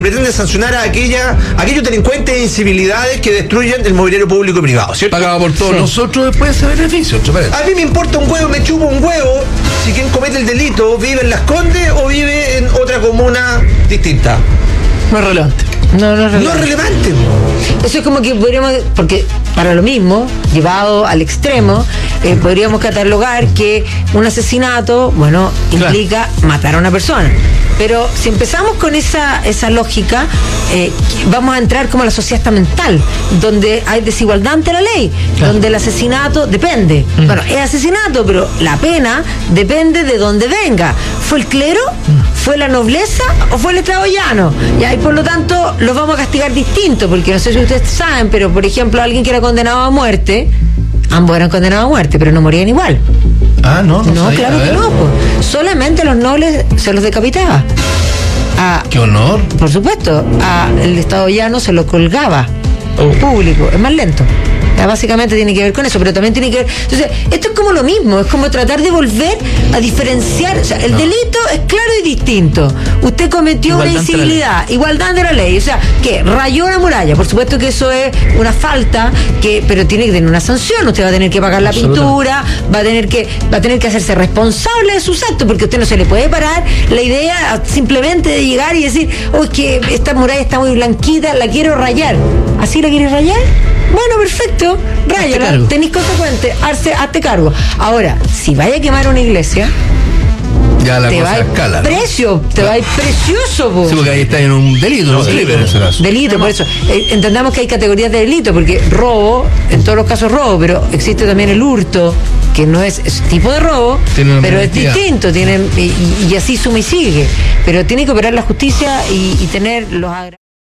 pretende sancionar a aquellos delincuentes e incivilidades que destruyen el mobiliario público y privado, ¿cierto? Pagado por todos nosotros después ese beneficio. A mí me importa un huevo, me chupo un huevo si quien comete el delito vive en Las Condes o vive en otra comuna distinta. No es relevante. No es relevante. Eso es como que podríamos, porque para lo mismo, llevado al extremo, podríamos catalogar que un asesinato, bueno, implica matar a una persona. Pero si empezamos con esa lógica, vamos a entrar como la sociedad estamental, donde hay desigualdad ante la ley, donde el asesinato depende. Bueno, es asesinato, pero la pena depende de dónde venga. ¿Fue el clero? ¿Fue la nobleza o fue el estrado llano? Y por lo tanto los vamos a castigar distinto, porque no sé si ustedes saben, pero por ejemplo alguien que era condenado a muerte, ambos eran condenados a muerte, pero no morían igual. Ah, no sabía, claro que no, pues. Solamente los nobles se los decapitaba. ¡Qué honor! Por supuesto, el estado llano se lo colgaba público, es más lento. Básicamente tiene que ver con eso, pero también tiene que ver. Entonces, esto es como lo mismo, es como tratar de volver a diferenciar. O sea, el delito es claro y distinto. Usted cometió una incivilidad, igualdad ante la ley. O sea, que rayó una muralla. Por supuesto que eso es una falta, pero tiene que tener una sanción. Usted va a tener que pagar la pintura, va a tener que hacerse responsable de sus actos, porque a usted no se le puede parar la idea simplemente de llegar y decir, es que esta muralla está muy blanquita, la quiero rayar. ¿Así la quieres rayar? Bueno, perfecto, ráyala, tenés consecuente, hazte cargo. Ahora, si vaya a quemar una iglesia, ya la te cosa va escala, te va a ir precioso, po. Sí, porque ahí está en un delito, delito, por eso entendamos que hay categorías de delito, porque robo, en todos los casos robo, pero existe también el hurto, que no es tipo de robo, pero es distinto, y así suma y sigue, pero tiene que operar la justicia y tener los